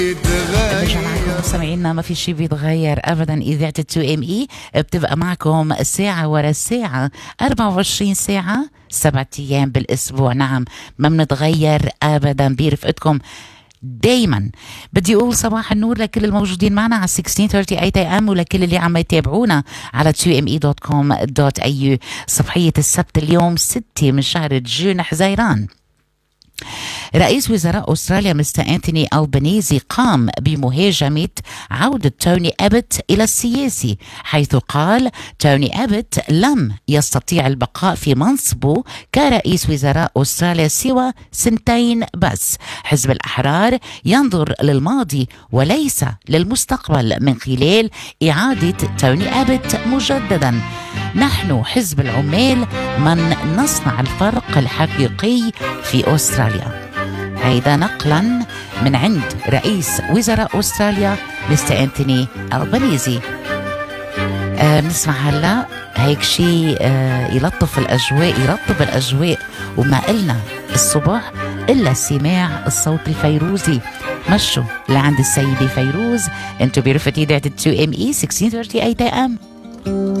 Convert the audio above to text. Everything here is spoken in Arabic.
برجع معكم مستمعينا، ما في شيء بيتغير ابدا. اذاعه 2ME بتبقى معكم ساعه ورا الساعه، 24 ساعه 7 ايام بالاسبوع. نعم، ما بنتغير ابدا برفقتكم دايما. بدي اقول صباح النور لكل الموجودين معنا على 1638 AM ولكل اللي عم يتابعونا على 2me.com.au. صبحيه السبت اليوم 6 من شهر جون حزيران. رئيس وزراء أستراليا مستر أنتوني ألبانيزي قام بمهاجمة عودة توني أبت إلى السياسي، حيث قال توني أبت لم يستطيع البقاء في منصبه كرئيس وزراء أستراليا سوى سنتين بس. حزب الأحرار ينظر للماضي وليس للمستقبل من خلال إعادة توني أبت مجددا. نحن حزب العمال من نصنع الفرق الحقيقي في أستراليا. هيدا نقلا من عند رئيس وزراء أستراليا مستر أنتوني ألبانيزي. بنسمع هلا هيك شيء يلطف الأجواء، يرطب الأجواء، وما قلنا الصبح إلا سماع الصوت الفيروزي. مشوا لعند السيدة فيروز. انتو برفقة إذاعة 2ME 1638 AM.